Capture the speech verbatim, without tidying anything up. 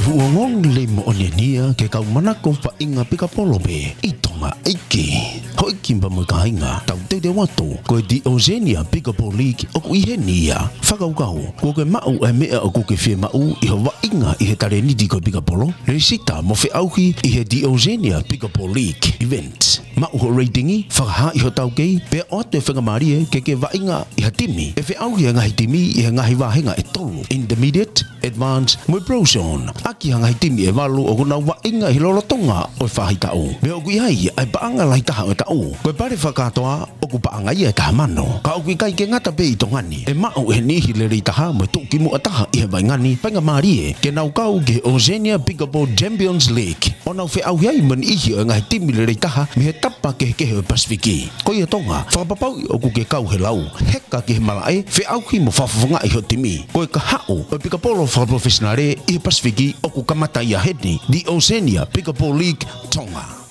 huangong le mo oniania ke kau manako pa inga pika polobe itonga iki hoi kimba mo kainga tau te de watu ko di Ozenia pika polic o ihenia fakau kau ko ke mau e mea o ko ke fie mau i ho wa inga i he tare ni di ko pika polo le sita mo fe auhi i he di Ozenia pika polic event mau ho ratingi fa i ho tau ke pe o te whenga marie ke ke wa inga i ha timi e fe auhi nga hi timi i nga hi wa henga e tolu intermediate advanced mo proson aki hanga hi timi e walu o kuna wa inga hi lolotonga o fa hi tau me o kui hai ai paanga lai taha o tau ko pare whakatoa o ku paanga ia taha mano ka o kui kai ke ngata pe i tongani e mao e nihi le rei taha mo tuki mo ataha i he waingani painga marie ke nau kau ke Ozenia Pickleball Champions League o nau fe au hiai man ihi o ngai timi le rei taha me he tapa ke ke he Pasifiki ko ia tonga whakapapau o ku ke kau he lau heka ke he malae fe au hi mo whafafunga i ho timi ko e ka hao o Pickleball whakaprofessionale i he Pasifiki o ku kamata ia heni di Ozenia Pickleball League Tonga.